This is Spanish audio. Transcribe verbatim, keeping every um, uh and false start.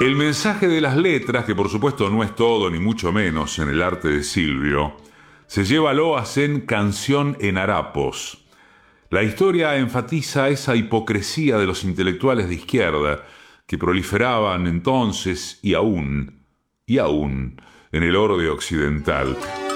El mensaje de las letras, que por supuesto no es todo ni mucho menos en el arte de Silvio, se lleva loas en Canción en Harapos. La historia enfatiza esa hipocresía de los intelectuales de izquierda que proliferaban entonces y aún, y aún, en el orbe occidental.